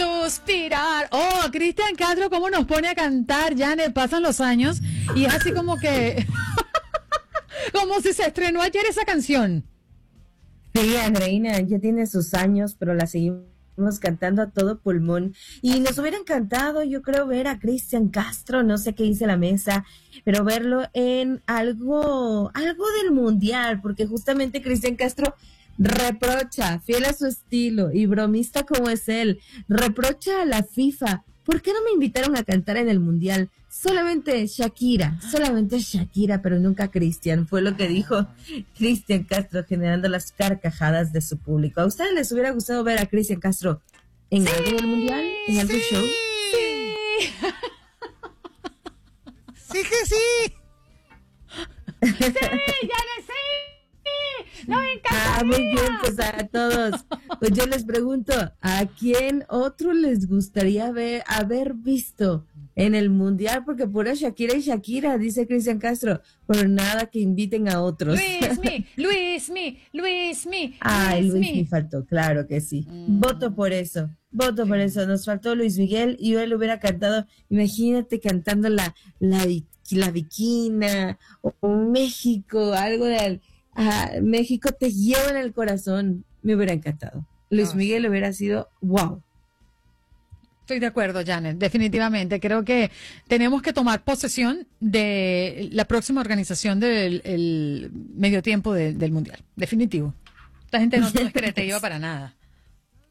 suspirar. Oh, Cristian Castro, ¿cómo nos pone a cantar? Janet, pasan los años y es así como que... como si se estrenó ayer esa canción. Sí, Andreina, ya tiene sus años, pero la seguimos cantando a todo pulmón. Y nos hubiera encantado, yo creo, ver a Cristian Castro, no sé qué dice la mesa, pero verlo en algo del mundial, porque justamente Cristian Castro reprocha, fiel a su estilo y bromista como es él, reprocha a la FIFA. ¿Por qué no me invitaron a cantar en el mundial? Solamente Shakira, pero nunca Cristian, fue lo que dijo Cristian Castro, generando las carcajadas de su público. ¿A ustedes les hubiera gustado ver a Cristian Castro en algo del mundial? ¿En algún show? Sí. Sí que sí. Sí, Janet, sí. No me encanta. Ah, muy bien, pues a todos. Pues yo les pregunto, ¿a quién otro les gustaría haber visto en el mundial? Porque pura Shakira y Shakira, dice Cristian Castro, pero nada que inviten a otros. Luismi. Ay, Luis me faltó, claro que sí. Voto por eso. Nos faltó Luis Miguel y yo él hubiera cantado, imagínate cantando la Viquina o México, algo de México te lleva en el corazón. Me hubiera encantado. Luis Miguel hubiera sido wow. Estoy de acuerdo, Janet, definitivamente. Creo que tenemos que tomar posesión de la próxima organización del medio tiempo del Mundial. Definitivo. Esta gente no es creativa para nada.